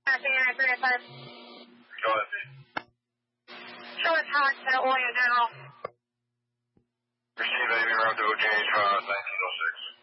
Go ahead. Short talk to Oil General. Receive Avian Route to OGH 1906.